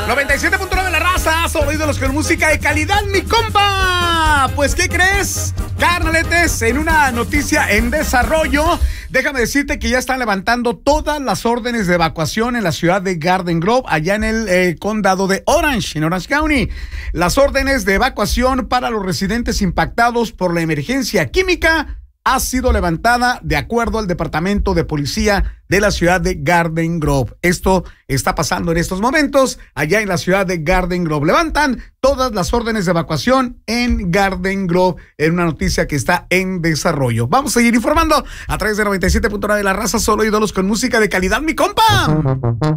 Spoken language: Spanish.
97.9 La Raza, solo ídolos con música de calidad, mi compa. Pues, ¿qué crees? Carnaletes, en una noticia en desarrollo, déjame decirte que ya están levantando todas las órdenes de evacuación en la ciudad de Garden Grove, allá en el condado de Orange, en Orange County. Las órdenes de evacuación para los residentes impactados por la emergencia química ha sido levantada de acuerdo al Departamento de Policía de la ciudad de Garden Grove. Esto está pasando en estos momentos allá en la ciudad de Garden Grove. Levantan todas las órdenes de evacuación en Garden Grove en una noticia que está en desarrollo. Vamos a seguir informando a través de 97.9 La Raza, solo ídolos con música de calidad, mi compa.